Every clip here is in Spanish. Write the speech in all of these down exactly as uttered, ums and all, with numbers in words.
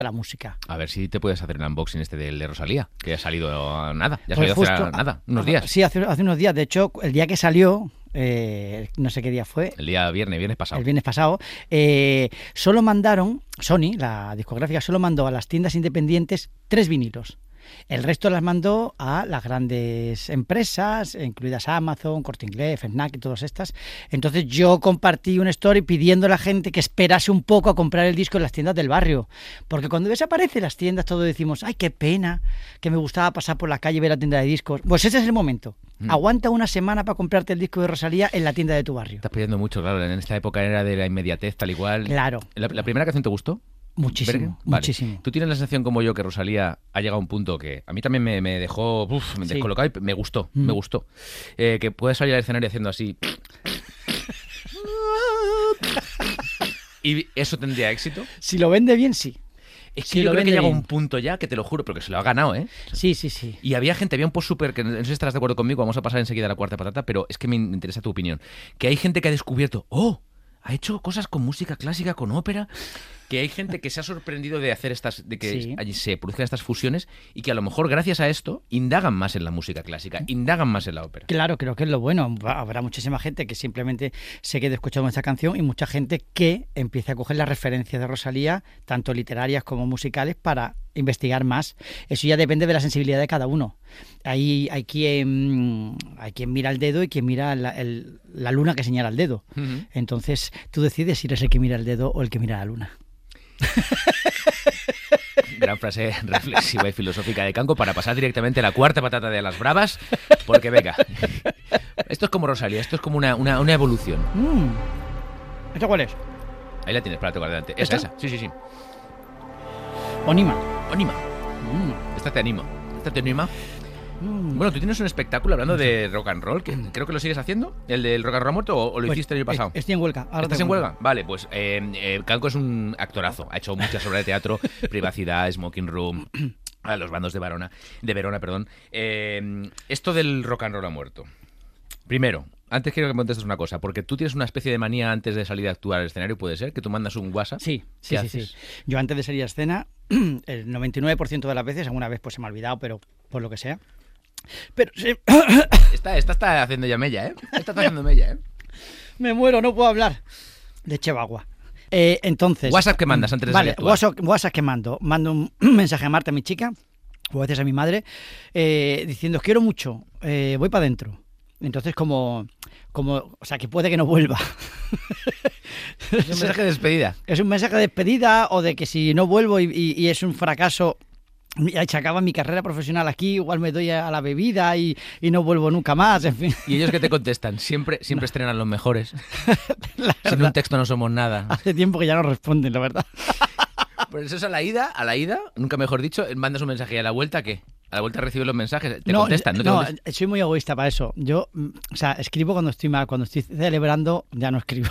la música. A ver si te puedes hacer el unboxing este del de Rosalía, que ha salido nada, ya ha Pues salido justo, hace nada, unos días. Sí, hace, hace unos días. De hecho, el día que salió, eh, no sé qué día fue. El día viernes, viernes pasado. El viernes pasado. Eh, solo mandaron, Sony, la discográfica, solo mandó a las tiendas independientes tres vinilos. El resto las mandó a las grandes empresas, incluidas Amazon, Corte Inglés, Fnac y todas estas. Entonces yo compartí una story pidiendo a la gente que esperase un poco a comprar el disco en las tiendas del barrio. Porque cuando desaparecen las tiendas todos decimos, ay, qué pena, que me gustaba pasar por la calle y ver la tienda de discos. Pues ese es el momento. Mm. Aguanta una semana para comprarte el disco de Rosalía en la tienda de tu barrio. Estás pidiendo mucho, claro, en esta época era de la inmediatez, tal y cual. Claro. ¿La, la primera canción te gustó? Muchísimo, vale. muchísimo. ¿Tú tienes la sensación como yo que Rosalía ha llegado a un punto que a mí también me, me dejó uf, me sí. descolocado y me gustó, mm. me gustó? Eh, que puedes salir al escenario haciendo así... ¿Y eso tendría éxito? Si lo vende bien, sí. Es que si yo creo que llega a un bien. punto ya que te lo juro, porque se lo ha ganado, ¿eh? Sí, sí, sí. Y había gente, había un post súper, que no sé si estarás de acuerdo conmigo, vamos a pasar enseguida a la cuarta patata, pero es que me interesa tu opinión. Que hay gente que ha descubierto, ¡oh! Ha hecho cosas con música clásica, con ópera, que hay gente que se ha sorprendido de hacer estas, de que sí. allí se produzcan estas fusiones y que a lo mejor gracias a esto indagan más en la música clásica, indagan más en la ópera. Claro, creo que es lo bueno. Habrá muchísima gente que simplemente se quede escuchando esta canción y mucha gente que empiece a coger las referencias de Rosalía, tanto literarias como musicales, para investigar más. Eso ya depende de la sensibilidad de cada uno. Ahí hay quien, hay quien mira el dedo y quien mira la, el, la luna que señala el dedo. Uh-huh. Entonces tú decides si eres el que mira el dedo o el que mira la luna. Gran frase reflexiva y filosófica de Canco para pasar directamente a la cuarta patata de las bravas, porque venga, esto es como Rosalía, esto es como una, una, una evolución. Mm. ¿Esto cuál es? Ahí la tienes, para tocar adelante. Esa, esa, sí, sí, sí. Onima. Onima. Mm. Esta te anima. Esta te anima. Mm. Bueno, tú tienes un espectáculo hablando de rock and roll, que creo que lo sigues haciendo, el del rock and roll muerto, o, o lo pues hiciste el año pasado. Estoy en huelga. Ahora ¿Estás en huelga? Vale, pues eh, eh, Canco es un actorazo, ha hecho muchas obras de teatro, Privacidad, Smoking Room, a los bandos de Verona, de Verona, perdón. Eh, esto del rock and roll ha muerto. Primero, antes quiero que me contestes una cosa, porque tú tienes una especie de manía antes de salir a actuar al escenario, ¿puede ser? Que tú mandas un WhatsApp. Sí, sí, sí, sí. Yo antes de salir a escena, el noventa y nueve por ciento de las veces, alguna vez pues se me ha olvidado, pero por lo que sea. Pero sí. Esta, esta está haciendo ya mella, ¿eh? Esta está haciendo mella, ¿eh? Me muero, no puedo hablar. Le echo agua. Eh, entonces... ¿WhatsApp que mandas antes de vale, salir a actuar? WhatsApp, WhatsApp que mando. Mando un mensaje a Marta, mi chica, o a veces a mi madre, eh, diciendo, os quiero mucho, eh, voy para adentro. Entonces, como, como, o sea, que puede que no vuelva. Es un mensaje de despedida. Es un mensaje de despedida, o de que si no vuelvo y, y, y es un fracaso, y se acaba mi carrera profesional aquí, igual me doy a la bebida y, y no vuelvo nunca más, en fin. ¿Y ellos qué te contestan? Siempre, siempre no. estrenan los mejores. La Sin verdad, un texto no somos nada. Hace tiempo que ya no responden, la verdad. Pues eso es a la ida, a la ida, nunca mejor dicho, mandas un mensaje y a la vuelta, ¿qué? A la vuelta recibes los mensajes, te no, contestan, ¿no? Te no, contestan. Soy muy egoísta para eso. Yo, o sea, escribo cuando estoy mal, cuando estoy celebrando, ya no escribo.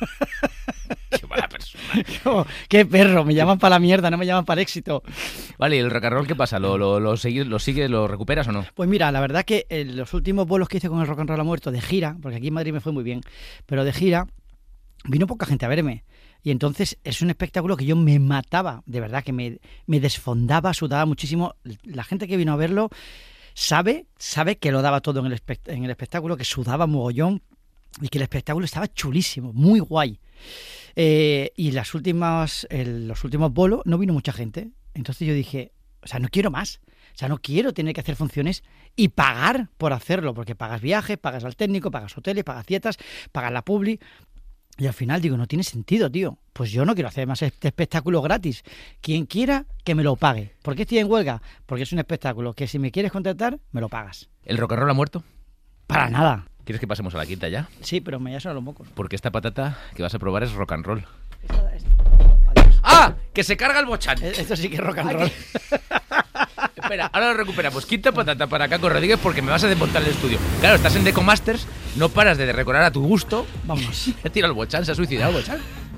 Qué mala persona. Como, qué perro, me llaman para la mierda, no me llaman para el éxito. Vale, ¿y el rock and roll qué pasa? ¿Lo, lo, lo, sigues, ¿Lo sigues, lo recuperas o no? Pues mira, la verdad que en los últimos vuelos que hice con el rock and roll ha muerto de gira, porque aquí en Madrid me fue muy bien, pero de gira vino poca gente a verme. Y entonces es un espectáculo que yo me mataba, de verdad, que me, me desfondaba, sudaba muchísimo. La gente que vino a verlo sabe, sabe que lo daba todo en el, espect- en el espectáculo, que sudaba mogollón y que el espectáculo estaba chulísimo, muy guay. Eh, y las últimas, el, los últimos bolos no vino mucha gente. Entonces yo dije, o sea, no quiero más. O sea, no quiero tener que hacer funciones y pagar por hacerlo, porque pagas viajes, pagas al técnico, pagas hoteles, pagas dietas, pagas la publi. Y al final digo, no tiene sentido, tío. Pues yo no quiero hacer más este espectáculo gratis. Quien quiera, que me lo pague. ¿Por qué estoy en huelga? Porque es un espectáculo que si me quieres contratar, me lo pagas. ¿El rock and roll ha muerto? Para nada. ¿Quieres que pasemos a la quinta ya? Sí, pero me ya son los mocos. Porque esta patata que vas a probar es rock and roll. Esta, esta. ¡Ah! ¡Que se carga el bochán! Esto sí que es rock and roll. Espera, ahora lo recuperamos. Quinta patata para Canco Rodríguez porque me vas a desmontar el estudio. Claro, estás en Deco Masters, no paras de decorar a tu gusto. Vamos. Ha tirado el bochán, se ha suicidado el bochán.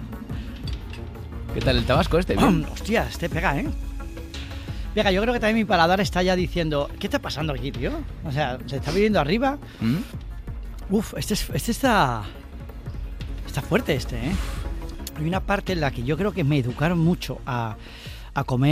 ¿Qué tal el tabasco este? ¿Bien? Hostia, este pega, ¿eh? Pega, yo creo que también mi paladar está ya diciendo, ¿qué está pasando aquí, tío? O sea, ¿se está viniendo arriba? ¿Mm? Uf, este, es, este está... Está fuerte este, ¿eh? Hay una parte en la que yo creo que me educaron mucho a, a comer